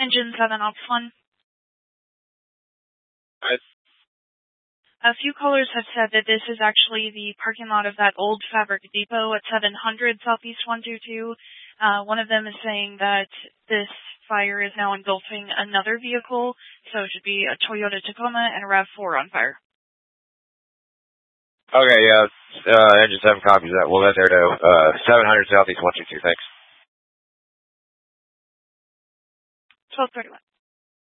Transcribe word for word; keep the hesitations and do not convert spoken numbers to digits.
Engine seven, Ops one. Right. A few callers have said that this is actually the parking lot of that old fabric depot at seven hundred Southeast one two two. Uh, one of them is saying that this fire is now engulfing another vehicle, so it should be a Toyota Tacoma and a RAV four on fire. Okay, yeah, uh, Engine seven copies that. We'll let there know. Uh, seven hundred Southeast one two two, thanks. twelve thirty-one.